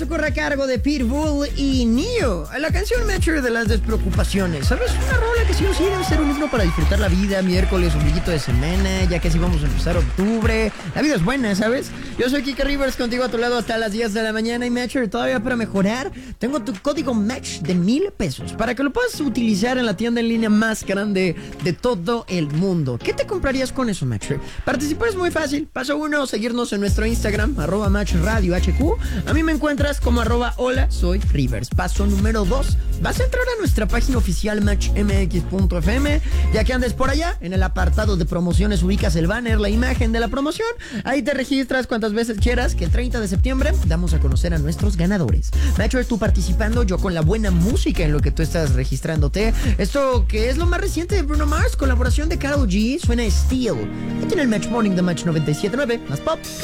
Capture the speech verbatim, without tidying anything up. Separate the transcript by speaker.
Speaker 1: Esto corre a cargo de Pitbull y Neo. La canción Matcher de las despreocupaciones. ¿Sabes? Una rola que sí o sí debe ser un himno para disfrutar la vida. Miércoles, ombliguito de semana, ya que así vamos a empezar octubre. La vida es buena, ¿sabes? Yo soy Kike Rivers, contigo a tu lado hasta las diez de la mañana. Y Matcher, todavía para mejorar, tengo tu código Match de mil pesos para que lo puedas utilizar en la tienda en línea más grande de todo el mundo. ¿Qué te comprarías con eso, Matcher? Participar es muy fácil. Paso uno, seguirnos en nuestro Instagram, arroba Match Radio H Q. A mí me encuentras como arroba hola, soy Rivers. Paso número dos, vas a entrar a nuestra página oficial match m x punto f m. Ya que andes por allá, en el apartado de promociones ubicas el banner, la imagen de la promoción. Ahí te registras cuantas veces quieras, que el treinta de septiembre damos a conocer a nuestros ganadores. Matcher, tú participando, yo con la buena música en lo que tú estás registrándote. Esto que es lo más reciente de Bruno Mars, colaboración de Karol G, suena Steel. Aquí en el Match Morning de Match noventa y siete punto nueve, más pop.